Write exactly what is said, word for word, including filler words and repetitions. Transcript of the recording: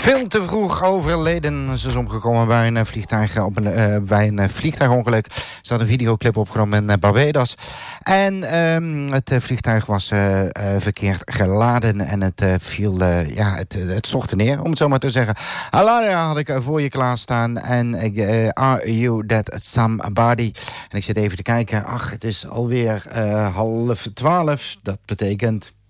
Veel te vroeg overleden. Ze is omgekomen bij een vliegtuig op een, uh, bij een vliegtuigongeluk. Er staat een videoclip opgenomen in uh, Barbados. En um, het uh, vliegtuig was uh, uh, verkeerd geladen en het uh, viel, uh, ja, het, uh, het stortte neer, om het zo maar te zeggen. Alaria had ik uh, voor je klaarstaan en uh, Are You That Somebody? En ik zit even te kijken. Ach, het is alweer uh, half twaalf. Dat betekent